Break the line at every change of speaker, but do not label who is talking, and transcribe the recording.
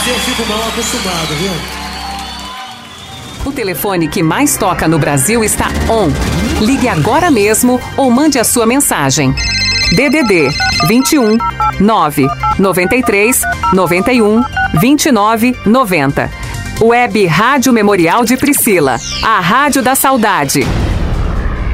Assim eu fico mal acostumado, viu?
O telefone que mais toca no Brasil está on. Ligue agora mesmo ou mande a sua mensagem. DDD 21 9 93 91 29 90. Web Rádio Memorial de Priscila, a Rádio da Saudade.